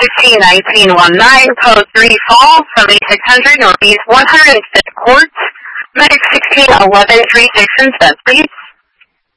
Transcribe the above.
161919, code 3 Fall, 7600 Northeast 105th Court, medic 1611, 36 and 7, please.